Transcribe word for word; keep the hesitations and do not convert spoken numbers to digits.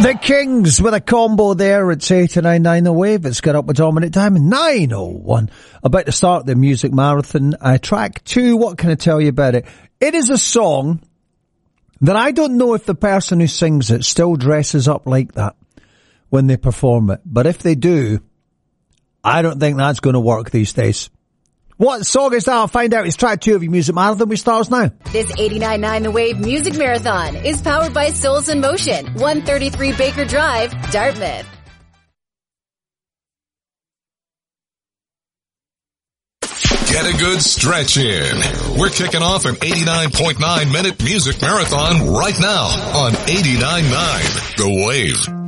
The Kings with a combo there. It's eighty-nine point nine The Wave. It's got up with Dominic Diamond. nine oh one. About to start the music marathon. Uh, track two, what can I tell you about it? It is a song that I don't know if the person who sings it still dresses up like that when they perform it. But if they do, I don't think that's going to work these days. What song is that? I'll find out. It's track two of your music marathon. We start now. This eighty-nine point nine The Wave music marathon is powered by Souls in Motion, one thirty-three Baker Drive, Dartmouth. Get a good stretch in. We're kicking off an eighty-nine point nine minute music marathon right now on eighty-nine point nine The Wave.